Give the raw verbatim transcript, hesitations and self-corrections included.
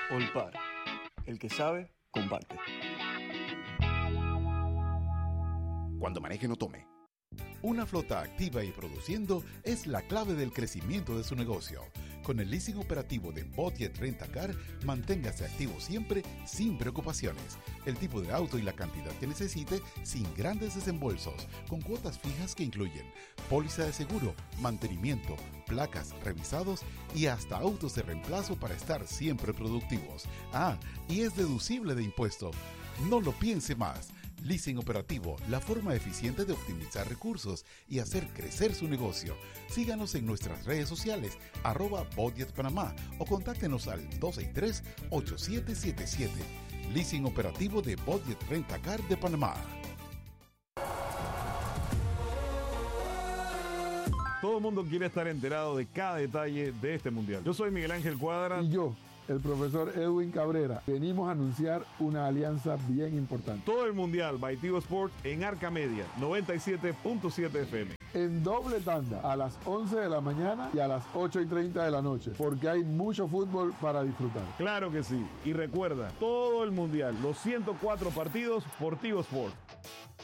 Olpar. El que sabe, comparte. Cuando maneje, no tome. Una flota activa y produciendo es la clave del crecimiento de su negocio. Con el leasing operativo de Budget Rent-A-Car, manténgase activo siempre sin preocupaciones. El tipo de auto y la cantidad que necesite sin grandes desembolsos, con cuotas fijas que incluyen póliza de seguro, mantenimiento, placas, revisados y hasta autos de reemplazo para estar siempre productivos. Ah, y es deducible de impuesto. No lo piense más. Leasing operativo, la forma eficiente de optimizar recursos y hacer crecer su negocio. Síganos en nuestras redes sociales, arroba Budget Panamá, o contáctenos al dos seis tres, ocho siete siete siete. Leasing operativo de Budget Rent-A-Car de Panamá. Todo el mundo quiere estar enterado de cada detalle de este mundial. Yo soy Miguel Ángel Cuadra. Y yo, el profesor Edwin Cabrera. Venimos a anunciar una alianza bien importante. Todo el mundial by Tigo Sports en Arca Media, noventa y siete punto siete F M. En doble tanda, a las once de la mañana y a las ocho y treinta de la noche, porque hay mucho fútbol para disfrutar. Claro que sí. Y recuerda, todo el mundial, los ciento cuatro partidos por Tigo Sports.